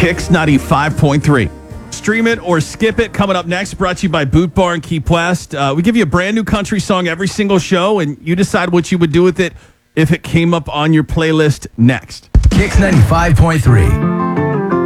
Kicks 95.3. Stream it or skip it. Coming up next, brought to you by Boot Bar and Key West. We give you a brand new country song every single show, and you decide what you would do with it if it came up on your playlist next. Kicks 95.3.